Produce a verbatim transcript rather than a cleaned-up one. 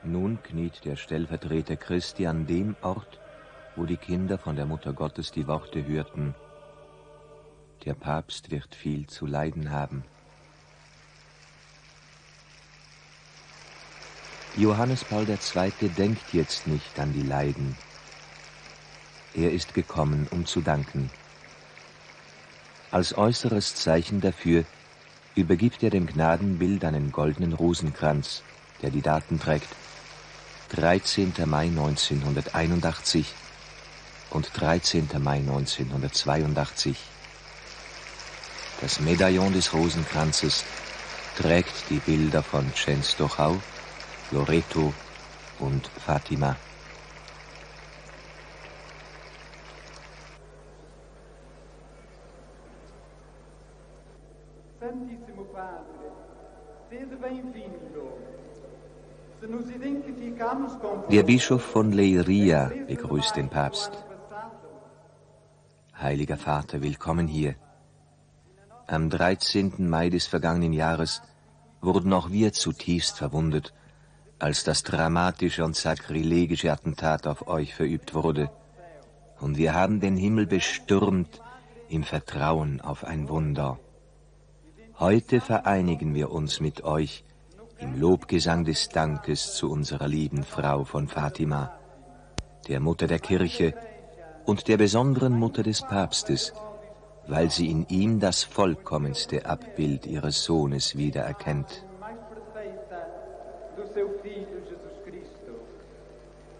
Nun kniet der Stellvertreter Christi an dem Ort, wo die Kinder von der Mutter Gottes die Worte hörten: Der Papst wird viel zu leiden haben. Johannes Paul der Zweite denkt jetzt nicht an die Leiden. Er ist gekommen, um zu danken. Als äußeres Zeichen dafür übergibt er dem Gnadenbild einen goldenen Rosenkranz, der die Daten trägt: dreizehnter Mai neunzehnhunderteinundachtzig und dreizehnter Mai neunzehnhundertzweiundachtzig. Das Medaillon des Rosenkranzes trägt die Bilder von Częstochow, Loreto und Fatima. Santissimo Padre, sede bem-vindo. Se nos identificamos com Der Bischof von Leiria begrüßt den Papst. Heiliger Vater, willkommen hier. Am dreizehnten Mai des vergangenen Jahres wurden auch wir zutiefst verwundet, als das dramatische und sakrilegische Attentat auf euch verübt wurde. Und wir haben den Himmel bestürmt im Vertrauen auf ein Wunder. Heute vereinigen wir uns mit euch im Lobgesang des Dankes zu unserer lieben Frau von Fatima, der Mutter der Kirche und der besonderen Mutter des Papstes, weil sie in ihm das vollkommenste Abbild ihres Sohnes wiedererkennt.